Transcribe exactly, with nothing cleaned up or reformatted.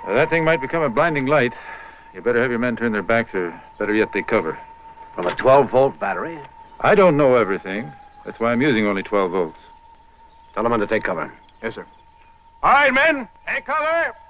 Uh, that thing might become a blinding light. You better have your men turn their backs, or better yet, take cover. From a twelve-volt battery? I don't know everything. That's why I'm using only twelve volts. Tell them to take cover. Yes, sir. All right, men, take cover.